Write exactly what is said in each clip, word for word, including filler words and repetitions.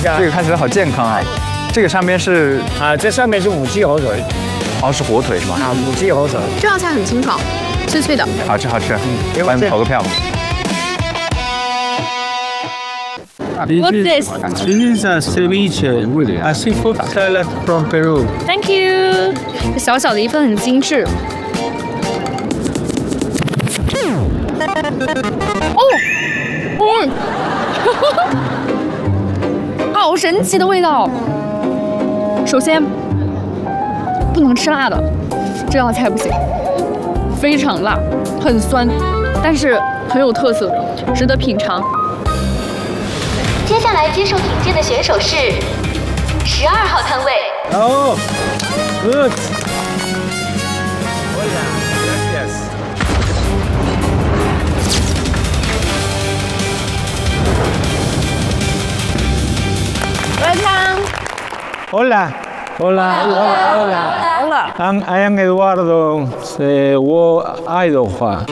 这个看起来好健康啊。这个上面是啊，这上面是五 G 火腿， 哦，是火腿是吧？ 啊，五 G 火腿。 这道菜很清爽，脆脆的， 好吃好吃。给我们投个票。 What's this? This is a ceviche, a seafood salad from Peru. Thank you. 小小的一份很精致。哦，嗯，好神奇的味道。首先，不能吃辣的，这道菜不行，非常辣，很酸，但是很有特色，值得品尝。 接下来接受品鉴的选手是十二号摊位。 Oh, good. Hola, gracias. Welcome. Hola. Hola. Hola. Hola. I'm, I am Eduardo eh, Wo Aidohua.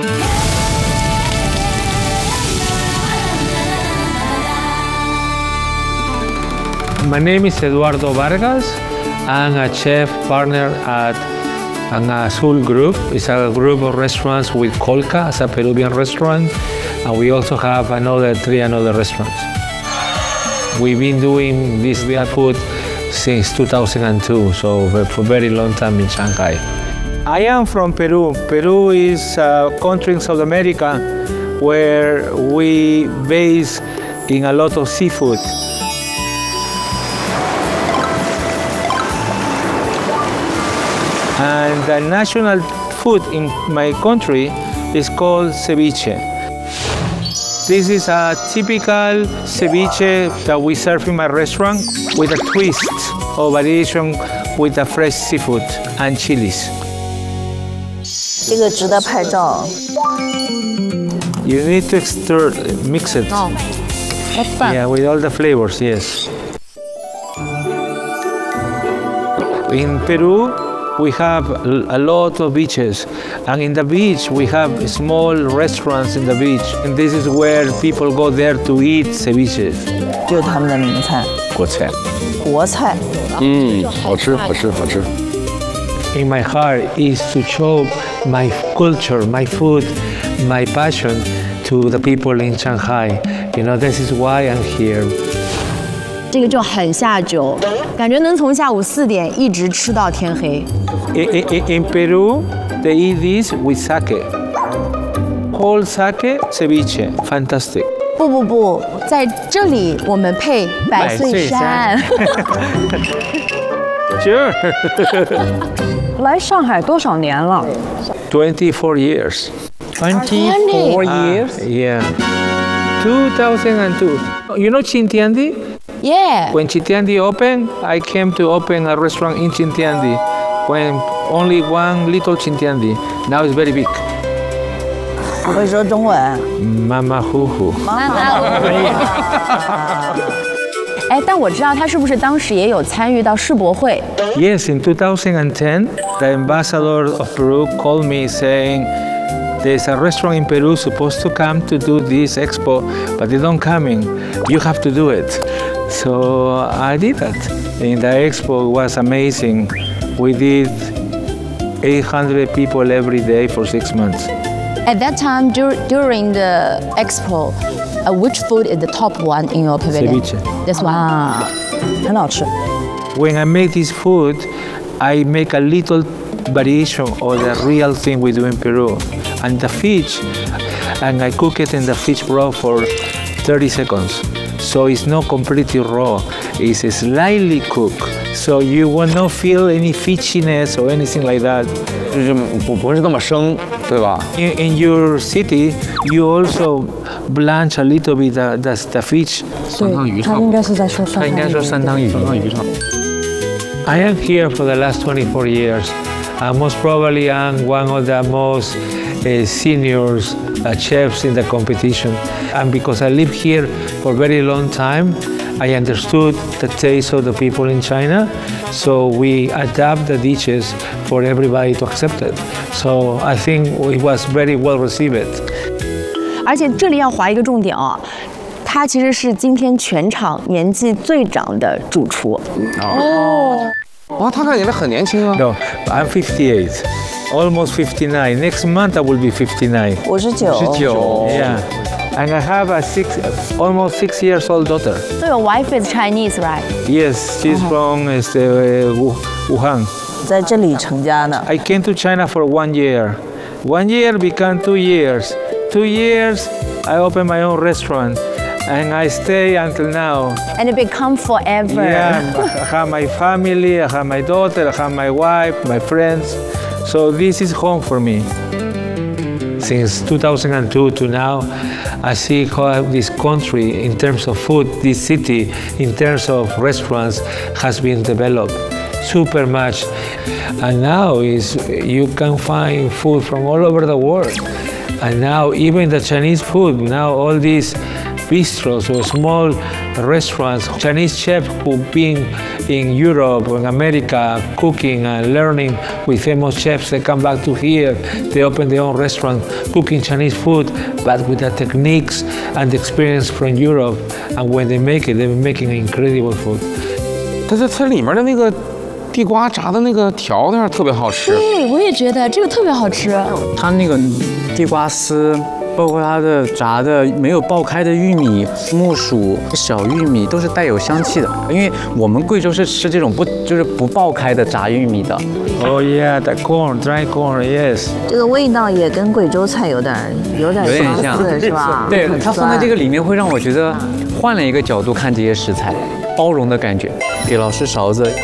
My name is Eduardo Vargas. I'm a chef partner at an Azul Group. It's a group of restaurants with Colca as a Peruvian restaurant, and we also have another three another restaurants. We've been doing this food since two thousand two, so for a very long time in Shanghai. I am from Peru. Peru is a country in South America where we base in a lot of seafood. And the national food in my country is called ceviche. This is a typical ceviche that we serve in my restaurant with a twist or variation with the fresh seafood and chilies. 这个值得拍照。 You need to stir, mix it. Oh, that's fun. Yeah, with all the flavors, yes. In Peru, we have a lot of beaches, and in the beach we have small restaurants in the beach, and this is where people go there to eat ceviche. 就是他们的名菜， 国菜。 国菜。 嗯，好吃，好吃，好吃。 In my heart is to show my culture, my food, my passion to the people in Shanghai. You know, this is why I'm here. 这个就很下酒，感觉能从下午四点一直吃到天黑。 In, in, in Peru, they eat this with sake. Whole sake ceviche, fantastic. 不不不，在这里我们配百岁山。 Sure. 来上海多少年了 Twenty-four years. Twenty-four years. Yeah. Two thousand two. You know Chintiandi? Yeah. When Chintiandi opened, I came to open a restaurant in Chintiandi. When only one little Chintiandi. Now it's very big. 不会说中文。 Mama hu hu. 哎，但我知道他是不是当时也有参与到世博会？ Yes, in two thousand ten, the ambassador of Peru called me saying, there's a restaurant in Peru supposed to come to do this expo, but they don't come in. You have to do it. So I did that. And the expo was amazing. We did eight hundred people every day for six months. At that time, dur during the expo, uh, which food is the top one in your pavilion? Ceviche. This one. 啊，很好吃。 When I make this food, I make a little variation of the real thing we do in Peru. And the fish, and I cook it in the fish broth for thirty seconds. So it's not completely raw, it's slightly cooked. So you will not feel any fishiness or anything like that. 就是不不是那么生，对吧？ In, in your city, you also blanch a little bit the, the, the fish. 对，他应该是在说酸汤鱼。 他应该说酸汤鱼。酸汤鱼上。I am here for the last twenty-four years. I most probably am one of the most uh, seniors uh, chefs in the competition. And because I live here for a very long time, I understood the taste of the people in China. So we adapt the dishes for everybody to accept it. So I think it was very well received. 而且这里要划一个重点哦。 他其实是今天全场年纪最长的主厨。 哦，哇，他看起来很年轻啊。 No, I'm fifty-eight, almost fifty-nine. Next month I will be fifty-nine. 我是九。 十九。 Yeah, and I have a six, almost six years old daughter. So your wife is Chinese, right? Yes, she's from uh, Wuhan. 在这里成家呢。 I came to China for one year. One year became two years. Two years, I opened my own restaurant, and I stay until now. And it become forever. Yeah, I have my family, I have my daughter, I have my wife, my friends. So this is home for me. Since two thousand two to now, I see how this country, in terms of food, this city, in terms of restaurants, has been developed super much. And now is you can find food from all over the world. And now even the Chinese food, now all these bistros or small restaurants, Chinese chefs who've been in Europe and America cooking and learning with famous chefs, they come back to here, they open their own restaurant cooking Chinese food, but with the techniques and the experience from Europe. And when they make it, they're making incredible food. 它这它里面的那个地瓜炸的那个条条特别好吃。 对，我也觉得这个特别好吃。 它那个地瓜丝，包括它的炸的没有爆开的玉米、木薯、小玉米，都是带有香气的。因为我们贵州是吃这种不就是不爆开的炸玉米的。 Oh yeah, the corn, dry corn, yes. 这个味道也跟贵州菜有点有点有点像， 相似，是吧？ 对，它放在这个里面会让我觉得换了一个角度看这些食材，包容的感觉。给老师勺子。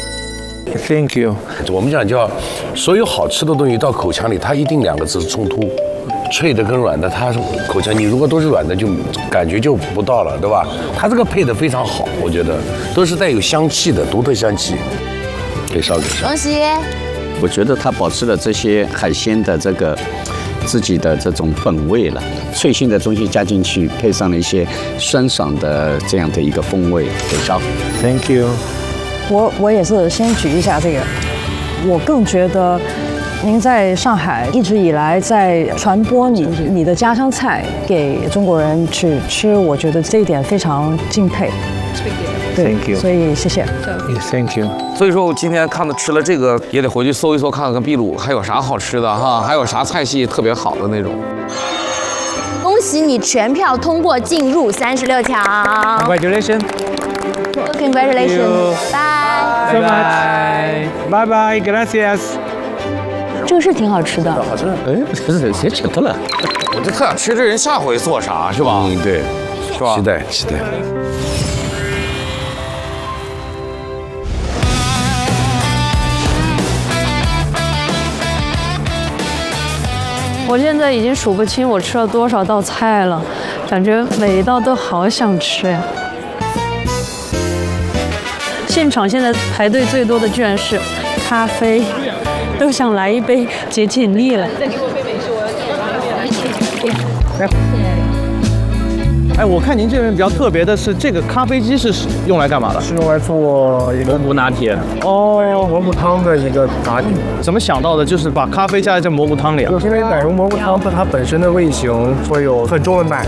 Thank you. 我们讲叫，所有好吃的东西到口腔里，它一定两个字是冲突，脆的跟软的，它口腔你如果都是软的，就感觉就不到了，对吧？它这个配的非常好，我觉得都是带有香气的，独特香气。给烧给烧。 恭喜！ 我觉得它保持了这些海鲜的这个自己的这种本味了，脆性的东西加进去，配上了一些酸爽的这样的一个风味，给烧。 Thank you. 我我也是先举一下这个，我更觉得您在上海一直以来在传播你你的家乡菜给中国人去吃，我觉得这一点非常敬佩。对 Thank you. 所以谢谢。 Yes, thank you. 所以说我今天看到吃了这个，也得回去搜一搜，看看秘鲁还有啥好吃的哈，还有啥菜系特别好的那种。 恭喜你全票通过进入三十六强。 Congratulations. Congratulations. Bye. So much. Bye bye. Gracias. 这个是挺好吃的。 好吃。 哎，这是谁吃的了？ 我就特想吃这人下回做啥，是吧？ 嗯，对， 是吧？ 期待期待。 我现在已经数不清我吃了多少道菜了，感觉每一道都好想吃呀。现场现在排队最多的居然是咖啡，都想来一杯解解腻了。 哎，我看您这边比较特别的是，这个咖啡机是用来干嘛的？ 是用来做一个蘑菇拿铁。哦，蘑菇汤的一个拿铁。 怎么想到的？就是把咖啡加在这蘑菇汤里啊？ 因为奶油蘑菇汤它本身的味型会有很重的奶。